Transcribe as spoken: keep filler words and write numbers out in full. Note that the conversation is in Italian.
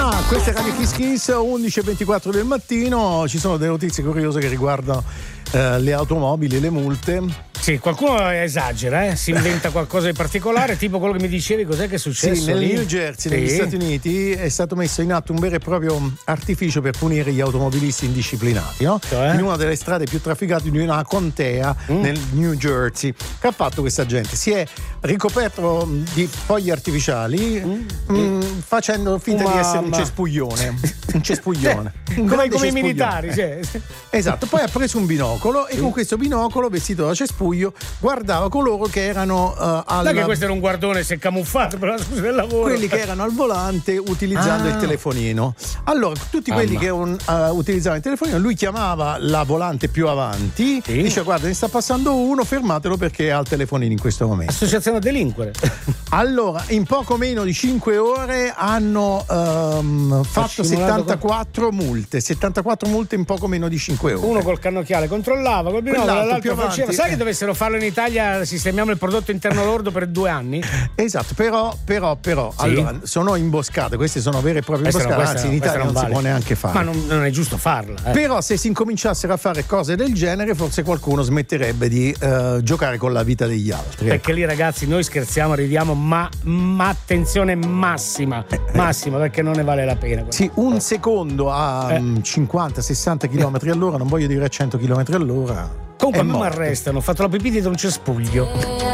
Ah, questa è Radio Kiss Kiss, undici e ventiquattro del mattino. Ci sono delle notizie curiose che riguardano eh, le automobili, le multe. Sì, qualcuno esagera, eh? Si inventa qualcosa di particolare, tipo quello che mi dicevi, cos'è che è successo? Sì, nel lì? New Jersey, Sì. negli Stati Uniti, è stato messo in atto un vero e proprio artificio per punire gli automobilisti indisciplinati, no? Cioè? In una delle strade più trafficate di una contea mm. nel New Jersey. Che ha fatto questa gente? Si è ricoperto di foglie artificiali mm. Mm, facendo finta Mamma. di essere un cespuglione. Un cespuglione. Un come come i cespuglione. militari, cioè. Esatto, poi ha preso un binocolo e con questo binocolo, vestito da cespuglio, guardava coloro che erano uh, al Non è che questo era un guardone, si è camuffato per la scusa del lavoro. quelli che erano al volante utilizzando Ah. il telefonino. Allora, tutti quelli Mamma. che un, uh, utilizzavano il telefonino, lui chiamava la volante più avanti, Sì. dice: guarda, ne sta passando uno, fermatelo perché ha il telefonino in questo momento. Associazione a delinquere. Allora, in poco meno di cinque ore hanno um, fatto simulato settantaquattro multe, settantaquattro multe in poco meno di cinque ore. Uno col cannocchiale controllava, col binocolo, Quell'altro più l'altro faceva. avanti, Sai eh. che dovessero farlo in Italia, sistemiamo il prodotto interno lordo per due anni? Esatto, però, però, però, Sì. allora, sono imboscate, queste sono vere e proprie Questa imboscate, no, anzi questa in no, Italia non, questa si non può vale. neanche fare. Ma non, non è giusto farla. Eh. Però se si incominciassero a fare cose del genere, forse qualcuno smetterebbe di eh, giocare con la vita degli altri. Perché lì, ragazzi, noi scherziamo, ridiamo, ma, ma attenzione massima, massima, perché non ne vale la pena. Sì, un secondo a Eh. mm, cinquanta sessanta chilometri all'ora, non voglio dire a cento chilometri all'ora. Comunque è a me mi morto. arrestano, ho fatto la pipì dietro un cespuglio.